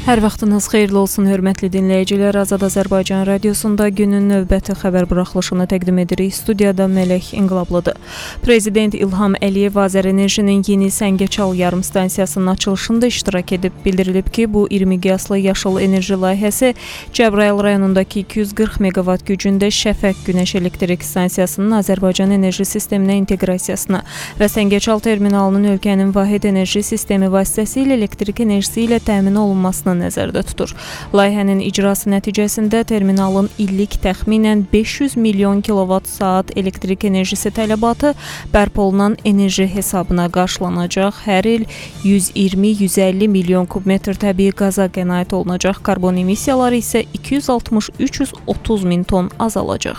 Hər vaxtınız xeyirli olsun, hörmətli dinləyicilər. Azad Azərbaycan radiosunda günün növbəti xəbər buraxılışını təqdim edirik. Studiyada Mələk İnqilablıdır. Prezident İlham Əliyev Azərenerjinin yeni Səngəçal yarımstansiyasının açılışında iştirak edib. Bildirilib ki, bu 20 miqyaslı yaşıl enerji layihəsi Cəbrayıl rayonundakı 240 meqavat gücündə Şəfəq Günəş elektrik stansiyasının Azərbaycan enerji sisteminə inteqrasiyasına və Səngəçal terminalının ölkənin vahid enerji sistemi vasitəsilə elektrik enerjisi ilə təmin olunmasını nəzərdə tutur. Layihənin icrası nəticəsində terminalın illik təxminən 500 milyon kilovat-saat elektrik enerjisi tələbatı bərpa olunan enerji hesabına qarşılanacaq. Hər il 120-150 milyon kubmetr təbii qaza qənaət olunacaq. Karbon emissiyaları isə 260-330 min ton azalacaq.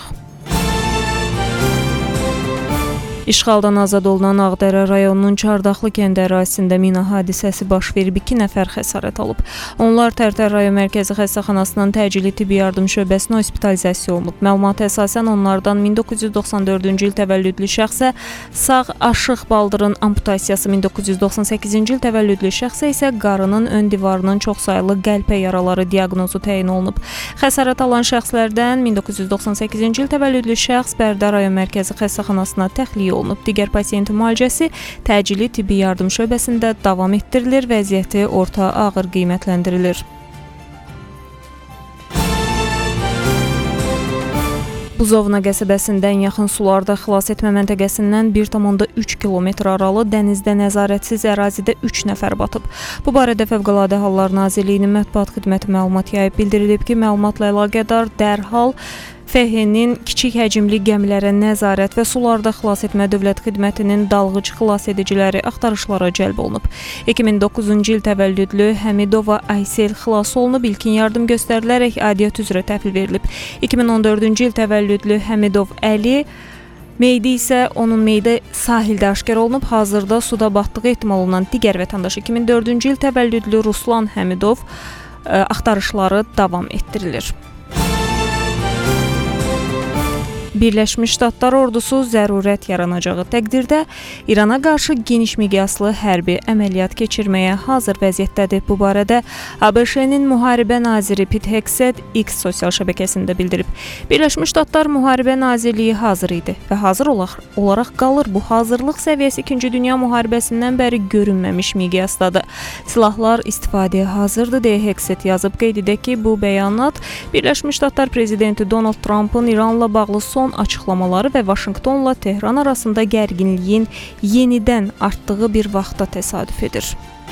İşğaldan azad olunan Ağdərə rayonunun Çardaxlı kənd ərazisində mina hadisəsi baş verib, 2 nəfər xəsarət alıb. Onlar Tərtər rayon mərkəzi xəstəxanasının təcili tibbi yardım şöbəsinə hospitalizasiya olunub. Məlumata əsasən onlardan 1994-cü il təvəllüdlü şəxsə sağ aşıq baldırın amputasiyası, 1998-ci il təvəllüdlü şəxsə isə qarının ön divarının çoxsaylı qəlpə yaraları diaqnozu təyin olunub. Xəsarət alan şəxslərdən 1998-ci il təvəllüdlü şəxs Bərdə rayon mərkəzi xəstəxanasına təxliyə olunub. Digər pasiyentin müalicəsi təcili tibbi yardım şöbəsində davam etdirilir, vəziyyəti orta ağır qiymətləndirilir. Buzovna qəsəbəsindən yaxın sularda xilas etmə məntəqəsindən 1,3 kilometr aralı dənizdə nəzarətsiz ərazidə 3 nəfər batıb. Bu barədə Fövqəladə Hallar Nazirliyinin mətbuat xidməti məlumat yayıb. Bildirilib ki, məlumatla əlaqədar dərhal FHN-nin kiçik həcmli gəmilərə nəzarət və sularda xilas etmə dövlət xidmətinin dalğıc xilas ediciləri axtarışlara cəlb olunub. 2009-cu il təvəllüdlü Həmidova Aysel xilas olunub, ilkin yardım göstərilərək aidiyyət üzrə təhvil verilib. 2014-cü il təvəllüdlü Həmidov Əli meyidi isə onun meyidi sahildə aşkar olunub. Hazırda suda batdığı ehtimal olunan digər vətəndaş 2004-cü il təvəllüdlü Ruslan Həmidov axtarışları davam etdirilir. Birləşmiş Ştatlar ordusu zərurət yaranacağı təqdirdə İrana qarşı geniş miqyaslı hərbi əməliyyat keçirməyə hazır vəziyyətdədir. Bu barədə ABŞ-nin müharibə naziri Pete Hegseth X sosial şəbəkəsində bildirib. Birləşmiş Ştatlar Müharibə Nazirliyi hazır idi və hazır olaraq qalır. Bu hazırlıq səviyyəsi 2-ci Dünya müharibəsindən bəri görünməmiş miqyasdadır. Silahlar istifadəyə hazırdır deyə Hegseth yazıb. Qeyd edək ki, bu bəyanat Birləşmiş Ştatlar prezidenti Donald Trump'ın İranla bağlı son açıqlamaları və Vaşinqtonla Tehran arasında gərginliyin yenidən artdığı bir vaxtda təsadüf edir.